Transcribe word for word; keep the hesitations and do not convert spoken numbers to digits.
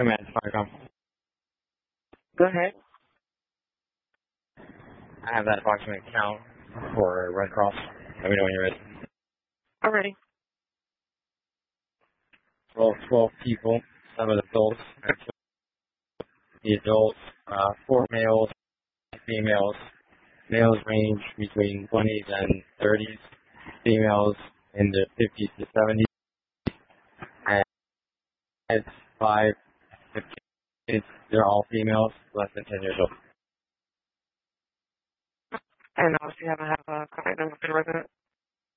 Command Firecom. Go ahead. I have that approximate count for Red Cross. Let me know when you're ready. Already. Well, twelve people, seven adults. The adults, uh, four males, females. Males range between twenties and thirties. Females in the fifties to seventies. And it's five, six kids. They're all females, less than ten years old. And obviously you haven't had a contact number for the resident?